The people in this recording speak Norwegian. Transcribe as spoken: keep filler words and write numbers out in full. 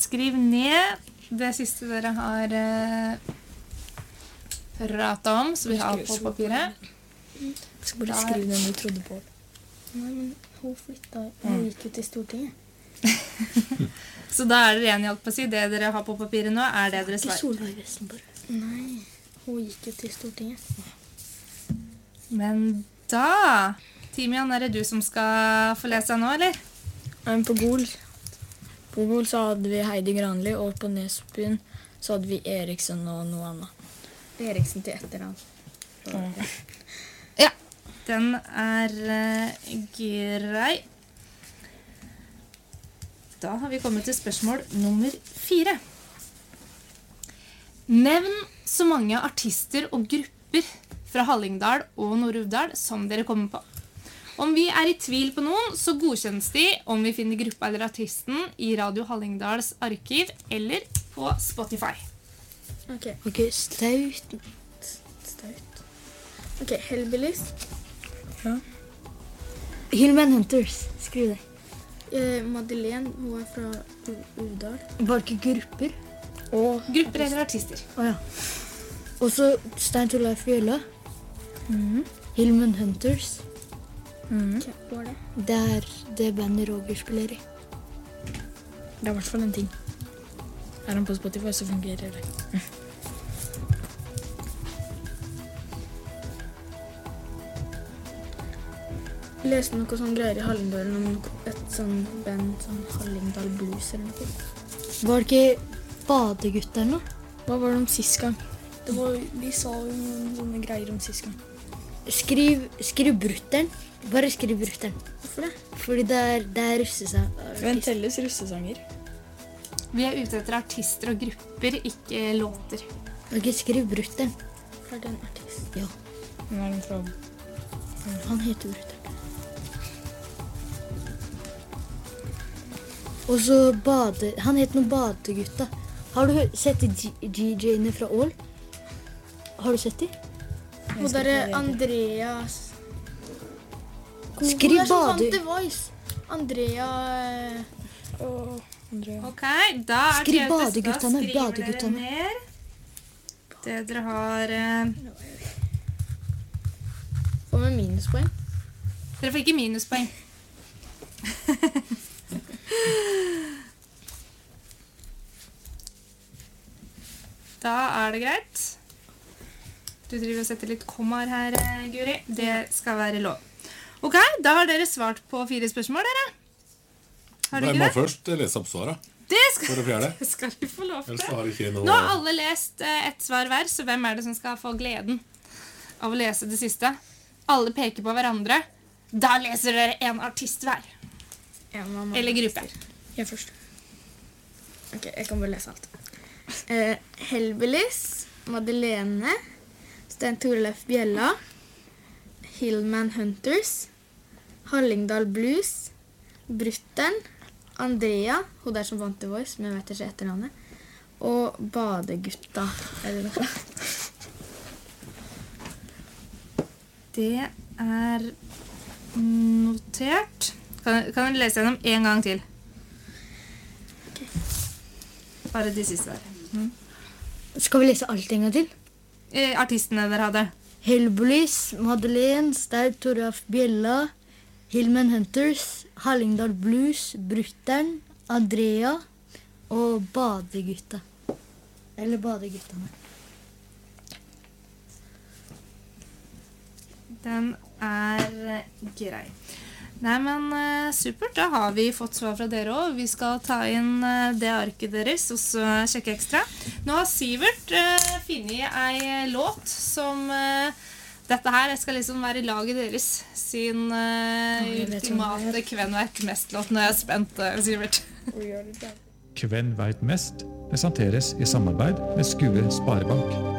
skriv ned det siste dere har uh, pratet om, så vi har på papiret. Jeg skal bare skrive den du trodde på. Nei, men hun flyttet, hun gikk ut i Stortinget. Så da er dere enige på å si, det dere har på papiret nå, er det dere svarer. Ikke Solveig Vestenborg. Nei, hun gikk ut i Stortinget. Men da, Timian, er det du som skal få lese nå, eller? På Gol. På Gol så hadde vi Heidi Granli, og på Nesbyen så hadde vi Eriksen og noe annet. Eriksen til etternavn. Ja, den er uh, grei. Da har vi kommet til spørsmål nummer fire. Nevn så mange artister og grupper fra Hallingdal og Nord-Uvdal som dere kommer på. Om vi er i tvil på noen, så godkjennes de om vi finner gruppa eller artisten i Radio Hallingdals arkiv eller på Spotify. Ok, ok, Staut. Staut. Ok, Hellbillies. Ja. Hillman Hunters, skriv det. Eh, Madeleine, hun er fra Uvdal. Bare ikke grupper. Og Grupper eller artister. Åja. Og så Stein Torleif Fjøla. Mhm. Hillman Hunters. Mhm. Hva var det? Det er det bandet Roger spiller i. Det er i hvert fall en ting. Er han på Spotify, så fungerer det. Jeg leste noe sånn greier i Hallingdal om noe, et sånn band, sånn Hallingdal Blues eller noe. Var det ikke Badegutt eller noe? Hva var det om sist gang? Det var, de sa jo noen sånne greier om sist gang. Skriv, skriv Brutteren. Bare skriv Brutteren. Hvorfor det? Fordi det er, det er russesang. Men telles russesanger? Vi er ute etter artister og grupper, ikke låter. Ok, skriv Brutteren. Er det en artist? Ja. Hvem er den fra? Han heter Brutteren. Og så bade... Han heter noe Badegutta. Har du sett de D J-ene fra Ål? Har du sett de? Og der er Andreas... Skriv Bade... The Voice. Andrea... Og Andrea. Ok, da er Skriv det beste. Da badeguttene, skriver dere badeguttene. ned det dere har... Uh, Får vi minuspoeng? dere får ikke minuspoeng. Da er det greit. Du driver og setter litt kommaer her, Guri. Det skal være lov. Ok, da har dere svart på fire spørsmål, dere. Har du Jeg ikke må det? først lese opp svaret Det skal, for det fjerde. det skal du få lov Ellers til. har ikke noe... Nå har alle lest eh, ett svar hver, så hvem er det som skal få gleden av å lese det siste? Alle peker på hverandre. Da leser dere en artist hver. Eller gruppe. Jeg først. Ok, jeg kan bare lese alt. Eh, Hellbillies, Madeleine, Stein Torleif Bjella, Hillman Hunters, Hallingdal Blues, Brutteren, Andrea, hun der som vant The Voice, men jeg vet ikke etternavnet, og Badegutta, eller noe. Det er notert. Kan, kan du lese gjennom en gang til? Bare de siste der. Mm. Skal vi lese alt en gang til? Eh, artistene dere hadde. Hellbillies, Madeleine, Stein Torleif Bjella, Hillman Hunters, Hallingdal Blues, Brutteren, Andrea og Badegutta. Eller Badeguttene. Den er grei. Nei, men uh, supert. Da har vi fått svar fra dere også. Vi skal ta inn uh, det arket deres, og så sjekke ekstra. Nå har Sivert uh, finnet ei låt som... Uh, dette her skal liksom være i laget deres sin uh, ultimate Kven vet mest-låt. Nå er jeg spent, uh, Sivert. Kven vet mest presenteres i samarbeid med Skue Sparebank.